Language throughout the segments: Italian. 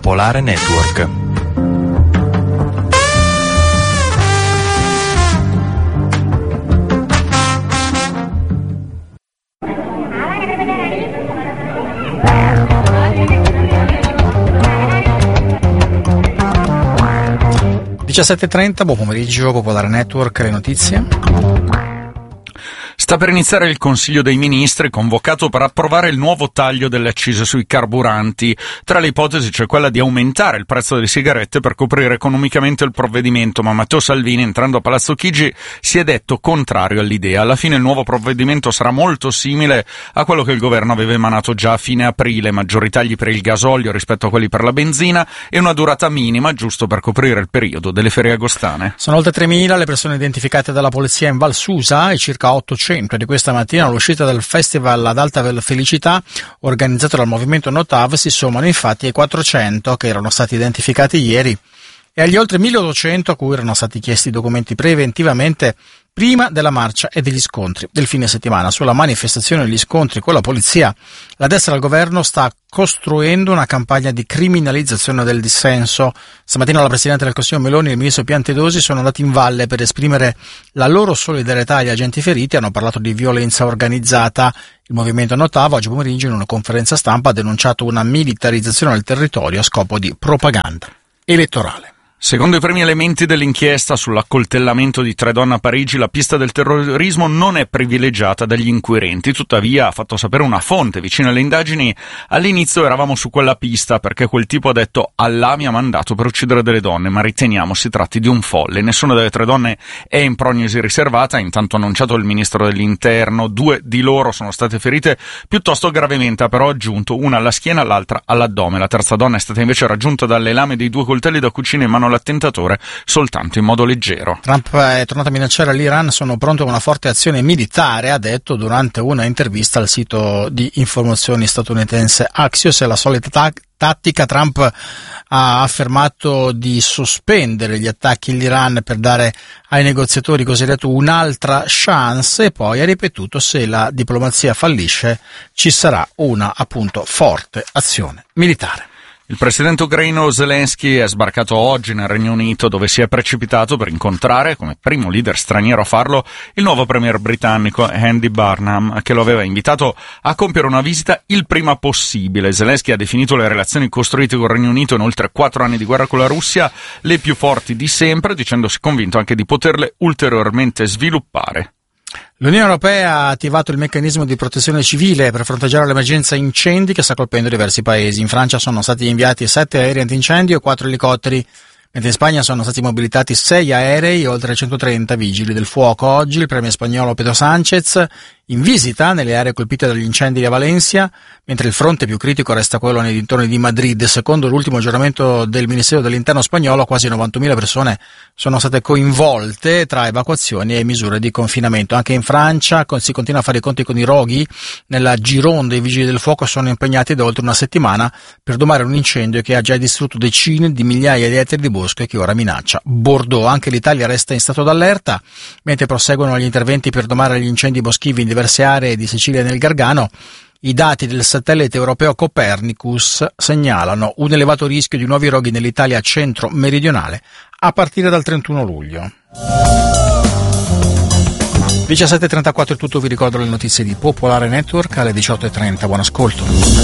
Popolare Network. Buon pomeriggio, Popolare Network, le notizie. Sta per iniziare il Consiglio dei Ministri, convocato per approvare il nuovo taglio delle accise sui carburanti. Tra le ipotesi c'è quella di aumentare il prezzo delle sigarette per coprire economicamente il provvedimento, ma Matteo Salvini, entrando a Palazzo Chigi, si è detto contrario all'idea. Alla fine il nuovo provvedimento sarà molto simile a quello che il governo aveva emanato già a fine aprile: maggiori tagli per il gasolio rispetto a quelli per la benzina e una durata minima, giusto per coprire il periodo delle ferie agostane. Sono oltre 3.000 le persone identificate dalla polizia in Val Susa e circa 800 di questa mattina all'uscita del festival ad Alta Felicità organizzato dal movimento Notav si sommano infatti ai 400 che erano stati identificati ieri e agli oltre 1.800 a cui erano stati chiesti documenti preventivamente prima della marcia e degli scontri del fine settimana. Sulla manifestazione e gli scontri con la polizia, la destra del governo sta costruendo una campagna di criminalizzazione del dissenso. Stamattina la Presidente del Consiglio Meloni e il Ministro Piantedosi sono andati in valle per esprimere la loro solidarietà agli agenti feriti, hanno parlato di violenza organizzata. Il movimento Notav oggi pomeriggio in una conferenza stampa ha denunciato una militarizzazione del territorio a scopo di propaganda elettorale. Secondo i primi elementi dell'inchiesta sull'accoltellamento di 3 donne a Parigi, la pista del terrorismo non è privilegiata dagli inquirenti. Tuttavia, ha fatto sapere una fonte vicina alle indagini, all'inizio eravamo su quella pista perché quel tipo ha detto Allah mi ha mandato per uccidere delle donne, ma riteniamo si tratti di un folle. Nessuna delle 3 donne è in prognosi riservata, intanto ha annunciato il ministro dell'interno. 2 di loro sono state ferite piuttosto gravemente, ha però aggiunto una alla schiena, l'altra all'addome. La terza donna è stata invece raggiunta dalle lame dei 2 coltelli da cucina in mano all'attentatore soltanto in modo leggero. Trump è tornato a minacciare l'Iran, sono pronto a una forte azione militare, ha detto durante una intervista al sito di informazioni statunitense Axios. È la solita tattica. Trump ha affermato di sospendere gli attacchi all'Iran per dare ai negoziatori cosiddetto un'altra chance e poi ha ripetuto se la diplomazia fallisce ci sarà una appunto forte azione militare. Il presidente ucraino Zelensky è sbarcato oggi nel Regno Unito, dove si è precipitato per incontrare, come primo leader straniero a farlo, il nuovo premier britannico Andy Burnham, che lo aveva invitato a compiere una visita il prima possibile. Zelensky ha definito le relazioni costruite col Regno Unito in oltre 4 anni di guerra con la Russia le più forti di sempre, dicendosi convinto anche di poterle ulteriormente sviluppare. L'Unione Europea ha attivato il meccanismo di protezione civile per fronteggiare l'emergenza incendi che sta colpendo diversi paesi. In Francia sono stati inviati 7 aerei antincendio e 4 elicotteri, mentre in Spagna sono stati mobilitati 6 aerei e oltre 130 vigili del fuoco. Oggi il premier spagnolo Pedro Sánchez in visita nelle aree colpite dagli incendi a Valencia, mentre il fronte più critico resta quello nei dintorni di Madrid. Secondo l'ultimo aggiornamento del Ministero dell'Interno spagnolo, quasi 91.000 persone sono state coinvolte tra evacuazioni e misure di confinamento. Anche in Francia si continua a fare i conti con i roghi. Nella Gironde i vigili del fuoco sono impegnati da oltre una settimana per domare un incendio che ha già distrutto decine di migliaia di ettari di bosco e che ora minaccia Bordeaux. Anche l'Italia resta in stato d'allerta, mentre proseguono gli interventi per domare gli incendi boschivi in diverse aree di Sicilia e nel Gargano. I dati del satellite europeo Copernicus segnalano un elevato rischio di nuovi roghi nell'Italia centro-meridionale a partire dal 31 luglio. 17.34 è tutto, vi ricordo le notizie di Popolare Network alle 18.30. Buon ascolto.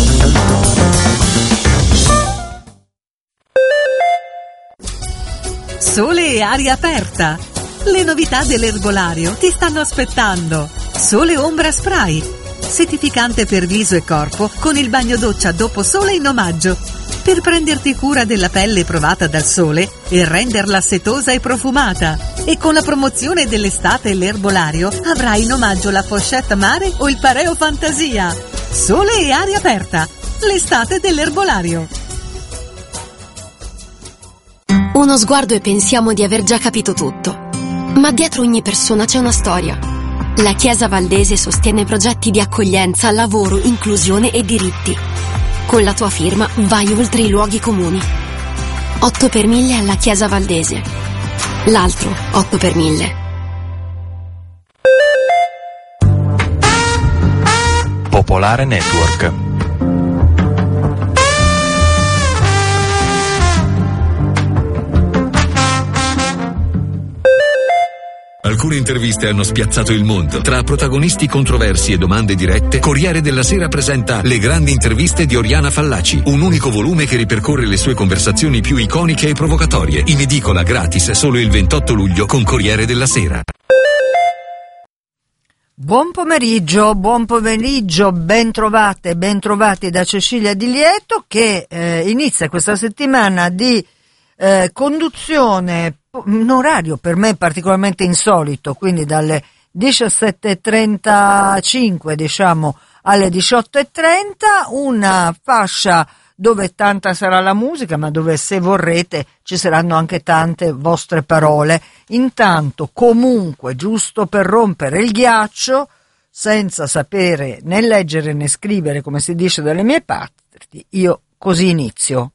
Sole e aria aperta. Le novità dell'erbolario ti stanno aspettando. Sole Ombra Spray, settificante per viso e corpo con il bagno doccia dopo sole in omaggio, per prenderti cura della pelle provata dal sole e renderla setosa e profumata. E con la promozione dell'estate l'erbolario avrai in omaggio la pochette mare o il pareo fantasia. Sole e aria aperta, l'estate dell'erbolario. Uno sguardo e pensiamo di aver già capito tutto. Ma dietro ogni persona c'è una storia. La Chiesa Valdese sostiene progetti di accoglienza, lavoro, inclusione e diritti. Con la tua firma vai oltre i luoghi comuni. 8 per 1000 alla Chiesa Valdese. L'altro 8 per 1000. Popolare Network. Alcune interviste hanno spiazzato il mondo. Tra protagonisti controversi e domande dirette, Corriere della Sera presenta Le grandi interviste di Oriana Fallaci, un unico volume che ripercorre le sue conversazioni più iconiche e provocatorie. In edicola gratis solo il 28 luglio con Corriere della Sera. Buon pomeriggio, ben trovati da Cecilia Di Lieto, che inizia questa settimana di conduzione, un orario per me particolarmente insolito, quindi dalle 17.35 diciamo alle 18.30, una fascia dove tanta sarà la musica, ma dove, se vorrete, ci saranno anche tante vostre parole. Intanto, comunque, giusto per rompere il ghiaccio, senza sapere né leggere né scrivere, come si dice dalle mie parti, io così inizio.